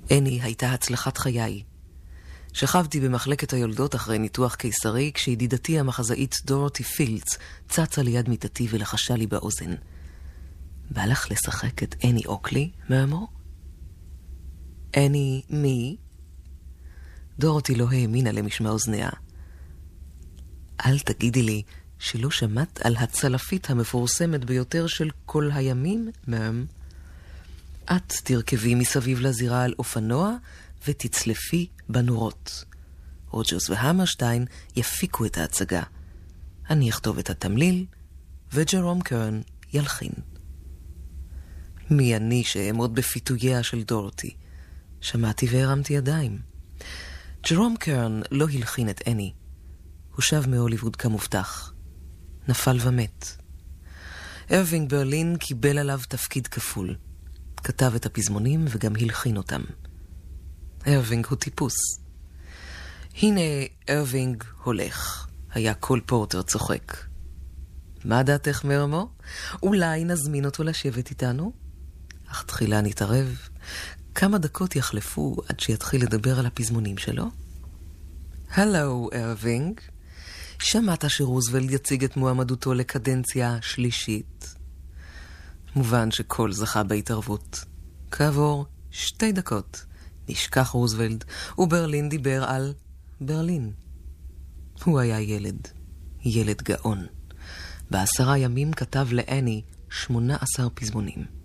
אני הייתה הצלחת חיי. שכבתי במחלקת היולדות אחרי ניתוח קיסרי, כשידידתי המחזאית דורותי פילדס צצה ליד מיטתי ולחשה לי באוזן. בא לך לשחק את אני אוקלי, מאמו? אני מי? דורותי לא האמינה למשמע אוזניה. אל תגידי לי שלא שמעת על הצלפית המפורסמת ביותר של כל הימים, מאם. את תרכבי מסביב לזירה על אופנוע ותצלפי בנורות. רוג'רס והמרשטיין יפיקו את ההצגה. אני אכתוב את התמליל, וג'רום קרן ילחין. מי אני שאעמוד בפיתוייה של דורותי? שמעתי והרמתי ידיים. ג'רום קרן לא הלחין את אני. הוא שב מהוליווד כמובטח. נפל ומת. ארווינג ברלין קיבל עליו תפקיד כפול. כתב את הפזמונים וגם הלחין אותם. ארווינג הוא טיפוס. הנה ארווינג הולך. היה כל פורטר צוחק. מה דעתך מרמו? אולי נזמין אותו לשבת איתנו? אך תחילה נתערב. כמה דקות יחלפו עד שיתחיל לדבר על הפזמונים שלו? הלו ארווינג. שמעת שרוזוולד יציג את מועמדותו לקדנציה שלישית? מובן שכל זכה בהתערבות. כעבור 2 דקות נשכח רוזוולד, וברלין דיבר על ברלין. הוא היה ילד גאון. ב10 ימים כתב לאני 18 פזמונים.